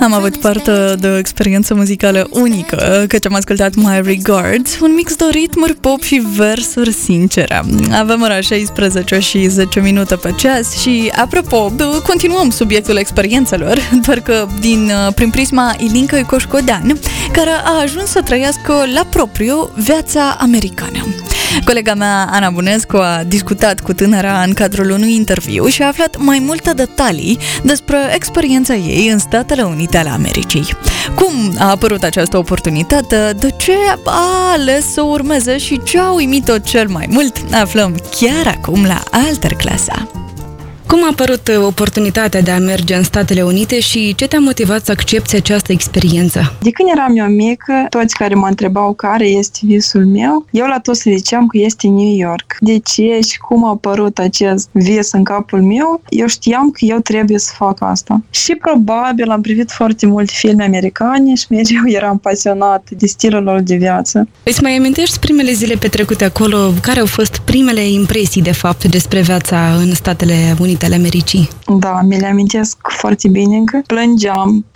Am avut parte de o experiență muzicală unică, căci am ascultat My Regards, un mix de ritmuri pop și versuri sincere. Avem ora 16 și 10 minute pe ceas și, apropo, continuăm subiectul experiențelor, doar că prin prisma Ilinca Coșcodean, care a ajuns să trăiască la propriu viața americană. Colega mea, Ana Bunescu, a discutat cu tânăra în cadrul unui interviu și a aflat mai multe detalii despre experiența ei în Statele Unite ale Americii. Cum a apărut această oportunitate, de ce a ales să urmeze și ce a uimit-o cel mai mult, aflăm chiar acum la Alterclasa. Cum a apărut oportunitatea de a merge în Statele Unite și ce te-a motivat să accepți această experiență? De când eram eu mică, toți care mă întrebau care este visul meu, eu la toți ziceam că este New York. De ce și cum a apărut acest vis în capul meu, eu știam că eu trebuie să fac asta. Și probabil am privit foarte multe filme americane și mereu eram pasionat de stilul lor de viață. Îți mai amintești primele zile petrecute acolo? Care au fost primele impresii, de fapt, despre viața în Statele Unite ale Americii? Da, mi le amintesc foarte bine încă. Plângeam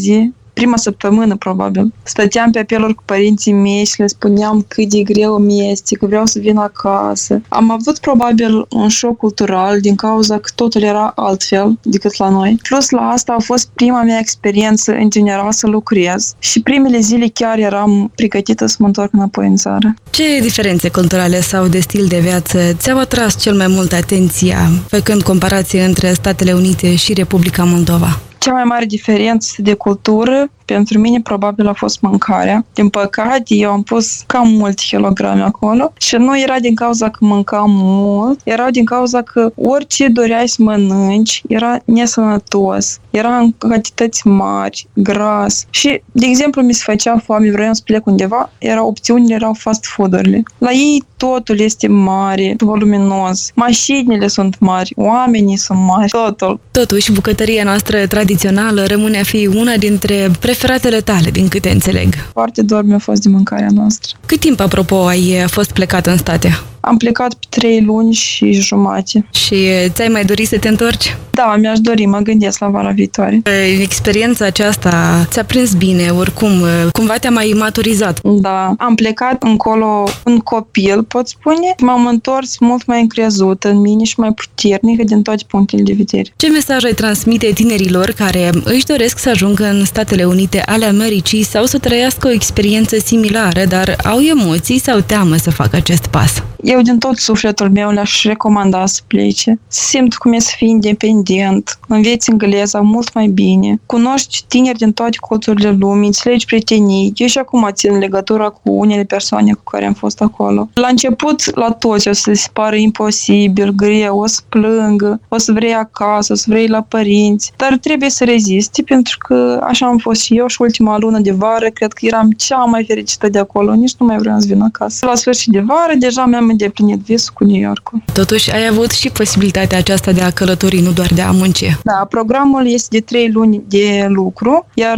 prima săptămână, probabil. Stăteam pe apeluri cu părinții mei și le spuneam cât de greu mi este, că vreau să vin acasă. Am avut probabil un șoc cultural din cauza că totul era altfel decât la noi. Plus la asta a fost prima mea experiență în general să lucrez și primele zile chiar eram pregătită să mă întorc înapoi în țară. Ce diferențe culturale sau de stil de viață ți-au atras cel mai mult atenția, făcând comparație între Statele Unite și Republica Moldova? Cea mai mare diferență de cultură pentru mine probabil a fost mâncarea. Din păcate, eu am pus cam multe kilograme acolo și nu era din cauza că mâncam mult, era din cauza că orice doreai să mănânci era nesănătos, era în cantități mari, gras. Și, de exemplu, mi se făcea foame, vreau să plec undeva, opțiunile erau fast food-urile. La ei totul este mare, voluminos, mașinile sunt mari, oamenii sunt mari, totul. Totuși, bucătăria noastră tradițională rămâne a fi una dintre preferatele tale, din câte înțeleg. Foarte dor mi-a fost de mâncarea noastră. Cât timp, apropo, ai fost plecat în state? Am plecat pe 3 luni și jumate. Și ți-ai mai dorit să te întorci? Da, mi-aș dori, mă gândesc la vara viitoare. Experiența aceasta ți-a prins bine, oricum, cumva te-a mai maturizat. Da, am plecat încolo un copil, pot spune. M-am întors mult mai încrezută în mine și mai puternică din toate punctele de vedere. Ce mesaj ai transmite tinerilor care își doresc să ajungă în Statele Unite ale Americii sau să trăiască o experiență similară, dar au emoții sau teamă să facă acest pas? Eu din tot sufletul meu le-aș recomanda să plece. Simt cum e să fii independent, înveți engleza mult mai bine, cunoști tineri din toate colțurile lumii, înțelegi prietenii. Eu și acum țin legătura cu unele persoane cu care am fost acolo. La început, la toți o să se pară imposibil, greu, o să plângă, o să vrei acasă, o să vrei la părinți, dar trebuie să rezisti pentru că așa am fost și eu și ultima lună de vară, cred că eram cea mai fericită de acolo, nici nu mai vreau să vin acasă. La sfârșit de vară deja mi-am îndeplinit visul cu New York-ul. Totuși, ai avut și posibilitatea aceasta de a călători, nu doar de a munci. Da, programul este de 3 luni de lucru, iar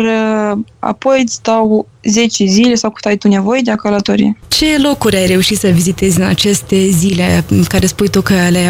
apoi îți dau 10 zile sau cât ai tu nevoie de a călători. Ce locuri ai reușit să vizitezi în aceste zile care spui tu că le-ai